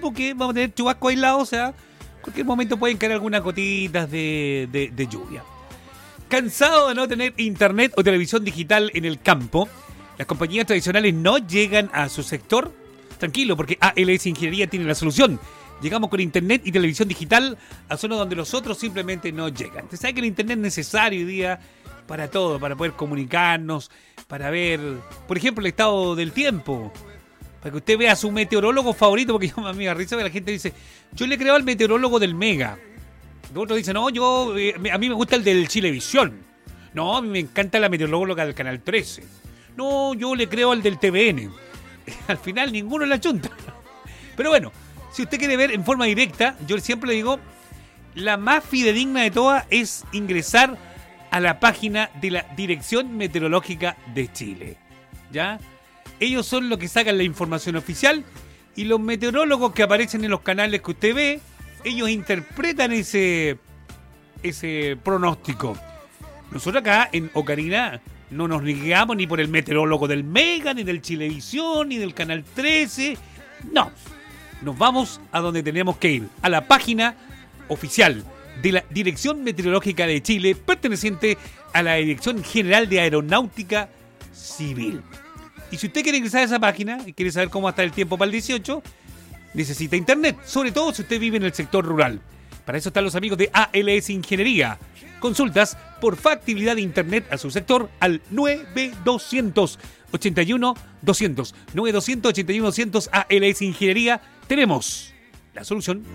anticipo que vamos a tener chubasco aislado, o sea, en cualquier momento pueden caer algunas gotitas de lluvia. ¿Cansado de no tener internet o televisión digital en el campo? Las compañías tradicionales no llegan a su sector. Tranquilo, porque ALS Ingeniería tiene la solución. Llegamos con internet y televisión digital a zonas donde los otros simplemente no llegan. Usted sabe que el internet es necesario hoy día para todo, para poder comunicarnos, para ver, por ejemplo, el estado del tiempo, para que usted vea a su meteorólogo favorito, porque yo me da risa que la gente dice, yo le creo al meteorólogo del Mega. Otros dicen, no, a mí me gusta el del Chilevisión. No, a mí me encanta la meteoróloga del Canal 13. No, yo le creo al del TVN. Al final ninguno la chunta. Pero bueno, si usted quiere ver en forma directa, yo siempre le digo, la más fidedigna de todas es ingresar a la página de la Dirección Meteorológica de Chile. ¿Ya? Ellos son los que sacan la información oficial y los meteorólogos que aparecen en los canales que usted ve, ellos interpretan ese pronóstico. Nosotros acá en Ocarina no nos guiamos ni por el meteorólogo del Mega, ni del Chilevisión, ni del Canal 13. No. Nos vamos a donde tenemos que ir, a la página oficial de la Dirección Meteorológica de Chile, perteneciente a la Dirección General de Aeronáutica Civil. Y si usted quiere ingresar a esa página y quiere saber cómo va a estar el tiempo para el 18, necesita internet, sobre todo si usted vive en el sector rural. Para eso están los amigos de ALS Ingeniería. Consultas por factibilidad de internet a su sector al 9200 81 200. 9200 81 200 ALS Ingeniería. Tenemos la solución.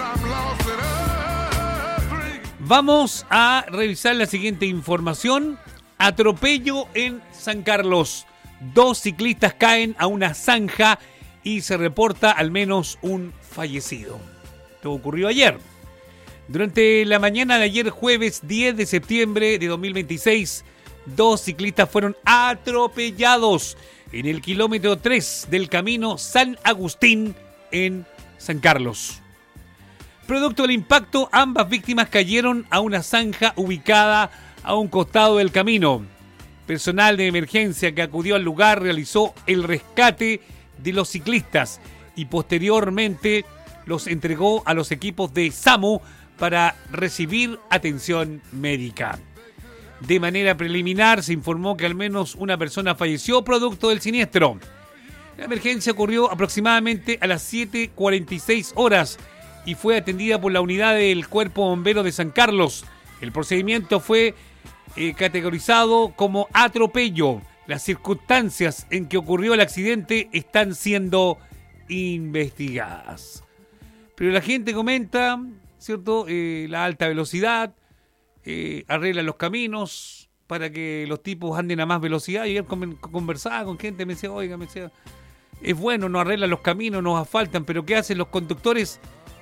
Vamos a revisar la siguiente información. Atropello en San Carlos. 2 ciclistas caen a una zanja y se reporta al menos un fallecido. Esto ocurrió ayer. Durante la mañana de ayer, jueves 10 de septiembre de 2026, 2 ciclistas fueron atropellados en el kilómetro 3 del camino San Agustín en San Carlos. Producto del impacto, ambas víctimas cayeron a una zanja ubicada a un costado del camino. Personal de emergencia que acudió al lugar realizó el rescate de los ciclistas y posteriormente los entregó a los equipos de SAMU para recibir atención médica. De manera preliminar se informó que al menos una persona falleció producto del siniestro. La emergencia ocurrió aproximadamente a las 7:46 horas y fue atendida por la unidad del Cuerpo Bombero de San Carlos. El procedimiento fue categorizado como atropello. Las circunstancias en que ocurrió el accidente están siendo investigadas. Pero la gente comenta, ¿cierto? La alta velocidad, arreglan los caminos para que los tipos anden a más velocidad. Y ayer conversaba con gente, me decía, oiga, es bueno, no arreglan los caminos, nos asfaltan, pero ¿qué hacen los conductores?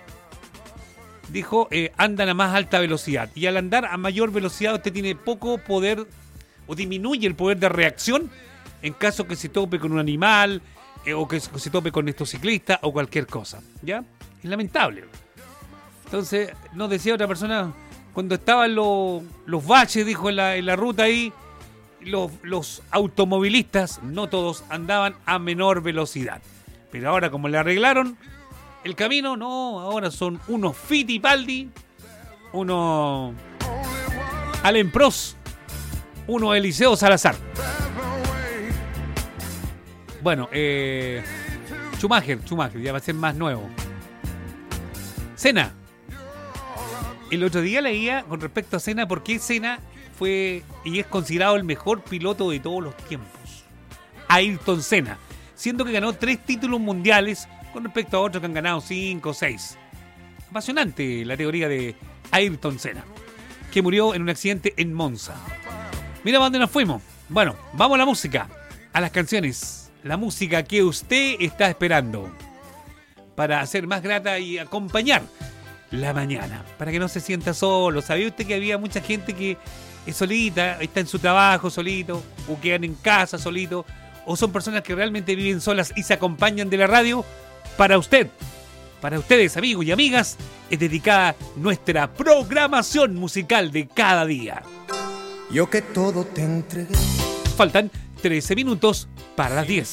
Dijo, andan a más alta velocidad. Y al andar a mayor velocidad usted tiene poco poder o disminuye el poder de reacción en caso que se tope con un animal o que se tope con estos ciclistas o cualquier cosa. ¿Ya? Es lamentable. Entonces, nos decía otra persona, cuando estaban los baches, dijo, en la ruta ahí, los automovilistas, no todos, andaban a menor velocidad. Pero ahora, como le arreglaron el camino, no, ahora son unos Fittipaldi, uno Alain Prost, uno Eliseo Salazar. Bueno, Schumacher, ya va a ser más nuevo. Senna. El otro día leía con respecto a Senna, por qué Senna fue y es considerado el mejor piloto de todos los tiempos. Ayrton Senna, siendo que ganó 3 títulos mundiales con respecto a otros que han ganado 5 o 6. Apasionante la teoría de Ayrton Senna, que murió en un accidente en Monza. Mira para dónde nos fuimos. Bueno, vamos a la música, a las canciones, la música que usted está esperando para hacer más grata y acompañar la mañana, para que no se sienta solo. ¿Sabía usted que había mucha gente que es solita, está en su trabajo solito, o quedan en casa solito, o son personas que realmente viven solas y se acompañan de la radio? Para usted, para ustedes, amigos y amigas, es dedicada nuestra programación musical de cada día. Yo que todo te entregué. Faltan 13 minutos para las 10.